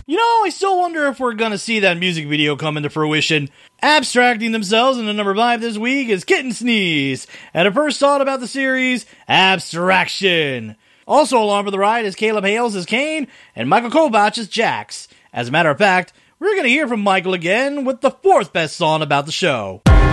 You know, I still wonder if we're gonna see that music video come into fruition. Abstracting themselves into number 5 this week is Kitten Sneeze, and a first thought about the series, Abstraction. Also along for the ride is Caleb Hales as Kane, and Michael Kovach as Jax. As a matter of fact, we're gonna hear from Michael again with the 4th best song about the show.